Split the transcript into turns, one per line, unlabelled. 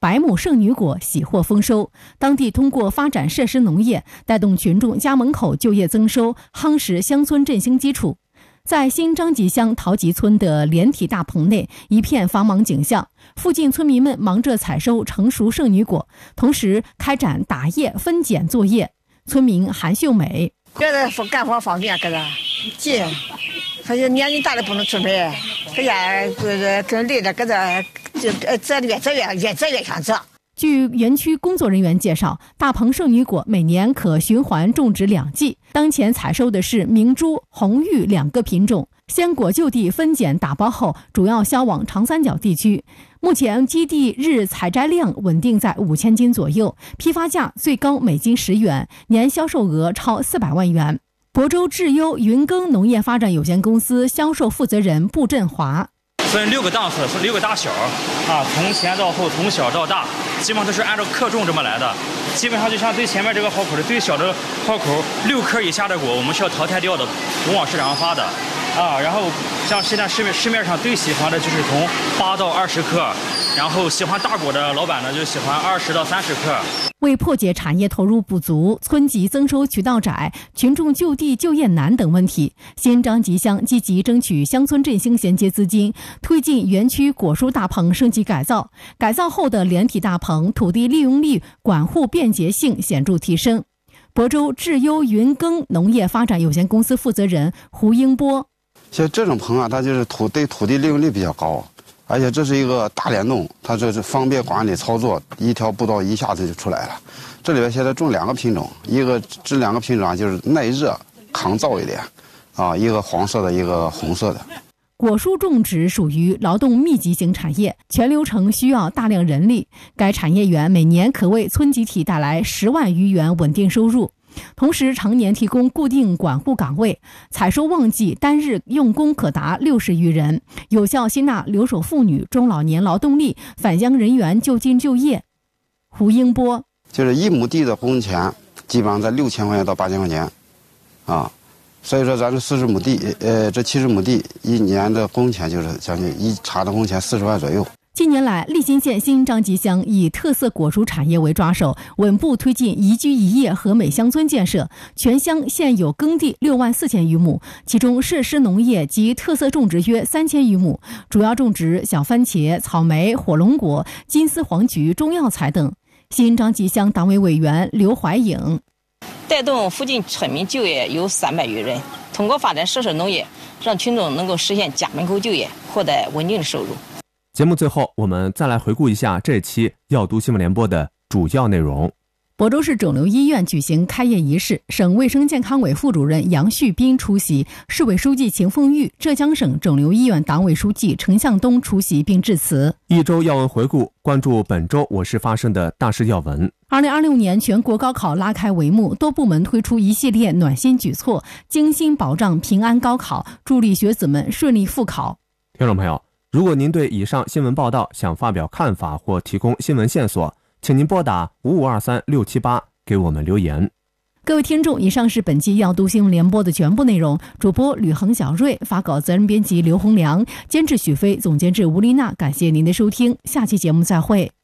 100亩圣女果喜获丰收。当地通过发展设施农业，带动群众家门口就业增收，夯实乡村振兴基础。在新张集乡陶集村的连体大棚内，一片繁忙景象，附近村民们忙着采收成熟圣女果，同时开展打叶分拣作业。村民韩秀美：
觉得干活方便，搁这近，他就年纪大的不能出门，搁家跟累的搁这就越折越想折。
据园区工作人员介绍，大棚圣女果每年可循环种植2季，当前采收的是明珠、红玉2个品种。鲜果就地分拣打包后，主要销往长三角地区。目前基地日采摘量稳定在5000斤左右，批发价最高每斤10元，年销售额超400万元。亳州智优云耕农业发展有限公司销售负责人布振华：
分6个档次，分6个大小啊，从前到后，从小到大，基本上都是按照克重这么来的。基本上就像最前面这个壕口的最小的壕口，6颗以下的果我们需要淘汰掉的，不往市场上发的啊。然后像现在市面上最喜欢的就是从8到20克，然后喜欢大果的老板呢就喜欢20到30克。
为破解产业投入不足、村级增收渠道窄、群众就地就业难等问题，新张集乡积极争取乡村振兴衔接资金，推进园区果蔬大棚升级改造。改造后的连体大棚土地利用率、管护便捷性显著提升。亳州智优云耕农业发展有限公司负责人胡英波：
像这种棚啊，它就是土地利用率比较高。而且这是一个大联动，它这是方便管理操作，一条步道一下子就出来了。这里边现在种2个品种，这2个品种啊就是耐热、抗燥一点，啊，一个黄色的，一个红色的。
果蔬种植属于劳动密集型产业，全流程需要大量人力。该产业园每年可为村集体带来10万余元稳定收入。同时常年提供固定管护岗位，采收旺季单日用工可达60余人，有效吸纳留守妇女、中老年劳动力、返乡人员就近就业。胡英波：
就是1亩地的工钱基本上在6000块钱到8000块钱啊，所以说咱这40亩地，这70亩地一年的工钱就是将近一茬的工钱40万左右。
近年来，利辛县新张集乡以特色果蔬产业为抓手，稳步推进宜居宜业和美乡村建设。全乡现有耕地6万4千余亩，其中设施农业及特色种植约3000余亩，主要种植小番茄、草莓、火龙果、金丝黄菊、中药材等。新张集乡党委委员刘怀颖：
带动附近村民就业有300余人，通过发展设施农业，让群众能够实现家门口就业，获得稳定的收入。
节目最后，我们再来回顾一下这期要读新闻联播的主要内容。
亳州市肿瘤医院举行开业仪式，省卫生健康委副主任杨旭斌出席，市委书记秦凤玉、浙江省肿瘤医院党委书记陈向东出席并致辞。
一周要闻回顾，关注本周我市发生的大事要闻。
2026年全国高考拉开帷幕，多部门推出一系列暖心举措，精心保障平安高考，助力学子们顺利复考。
听众朋友，如果您对以上新闻报道想发表看法或提供新闻线索，请您拨打5523678给我们留言。
各位听众，以上是本期要读新闻联播的全部内容。主播吕恒、小瑞，发稿责任编辑刘洪良，监制许飞，总监制吴丽娜。感谢您的收听，下期节目再会。